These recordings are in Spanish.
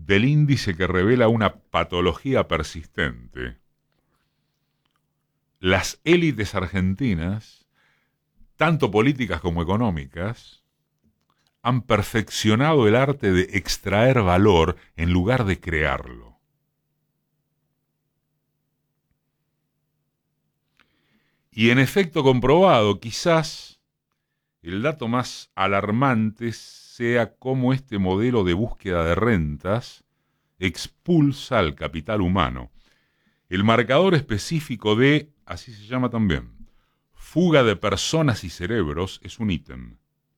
del índice que revela una patología persistente. Las élites argentinas, tanto políticas como económicas, han perfeccionado el arte de extraer valor en lugar de crearlo. Y en efecto comprobado, quizás el dato más alarmante sea cómo este modelo de búsqueda de rentas expulsa al capital humano. El marcador específico de, así se llama también, fuga de personas y cerebros es un ítem.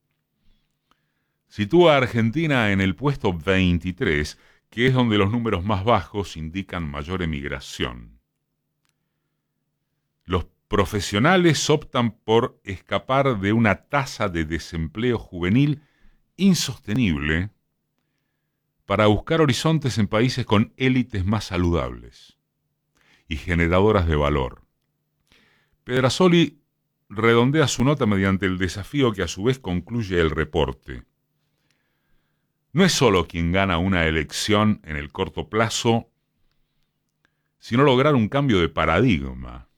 Sitúa a Argentina en el puesto 23, que es donde los números más bajos indican mayor emigración. Los profesionales optan por escapar de una tasa de desempleo juvenil insostenible para buscar horizontes en países con élites más saludables y generadoras de valor. Pedrasoli redondea su nota mediante el desafío que a su vez concluye el reporte. No es solo quien gana una elección en el corto plazo, sino lograr un cambio de paradigma.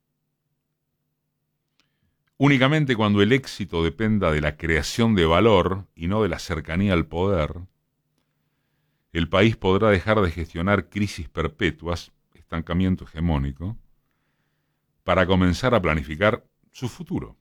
Únicamente cuando el éxito dependa de la creación de valor y no de la cercanía al poder, el país podrá dejar de gestionar crisis perpetuas, estancamiento hegemónico, para comenzar a planificar su futuro.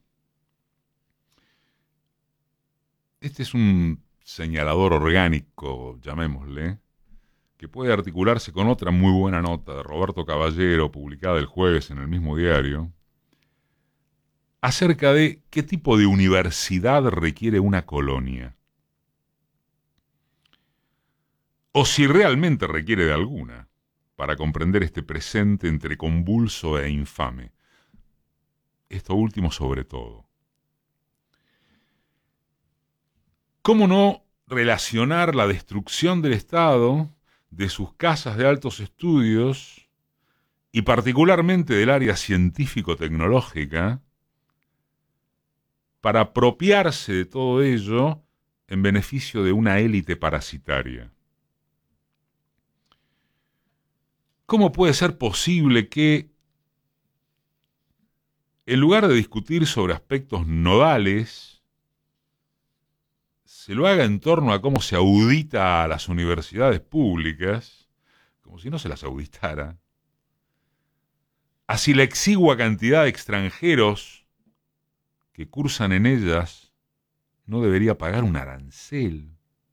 Este es un señalador orgánico, llamémosle, que puede articularse con otra muy buena nota de Roberto Caballero, publicada el jueves en el mismo diario, acerca de qué tipo de universidad requiere una colonia, o si realmente requiere de alguna, para comprender este presente entre convulso e infame. Esto último sobre todo. ¿Cómo no relacionar la destrucción del Estado, de sus casas de altos estudios, y particularmente del área científico-tecnológica, para apropiarse de todo ello en beneficio de una élite parasitaria? ¿Cómo puede ser posible que, en lugar de discutir sobre aspectos nodales, se lo haga en torno a cómo se audita a las universidades públicas, como si no se las auditara, así la exigua cantidad de extranjeros que cursan en ellas no debería pagar un arancel?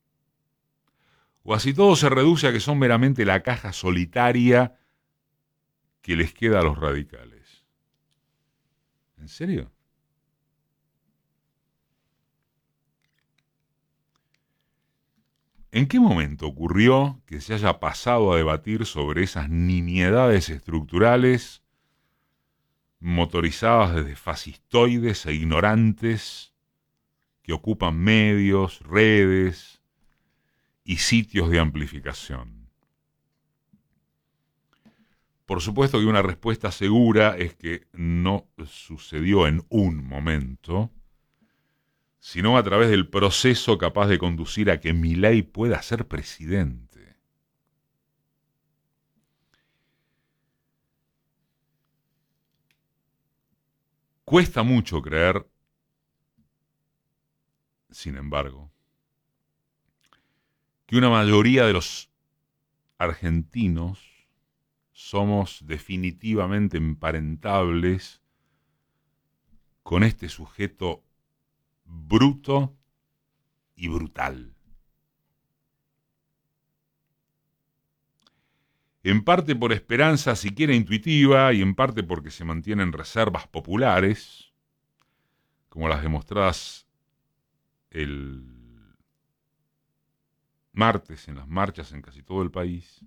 O así todo se reduce a que son meramente la caja solitaria que les queda a los radicales. ¿En serio? ¿En qué momento ocurrió que se haya pasado a debatir sobre esas nimiedades estructurales motorizadas desde fascistoides e ignorantes que ocupan medios, redes y sitios de amplificación? Por supuesto que una respuesta segura es que no sucedió en un momento, sino a través del proceso capaz de conducir a que Milei pueda ser presidente. Cuesta mucho creer, sin embargo, que una mayoría de los argentinos somos definitivamente emparentables con este sujeto bruto y brutal. En parte por esperanza siquiera intuitiva y en parte porque se mantienen reservas populares, como las demostradas el martes en las marchas en casi todo el país.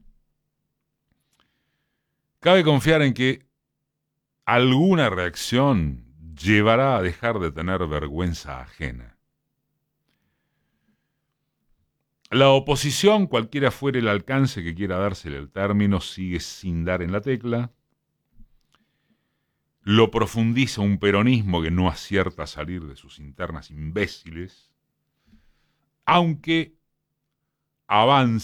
Cabe confiar en que alguna reacción llevará a dejar de tener vergüenza ajena. La oposición, cualquiera fuere el alcance que quiera dársele el término, sigue sin dar en la tecla. Lo profundiza un peronismo que no acierta a salir de sus internas imbéciles, aunque avanza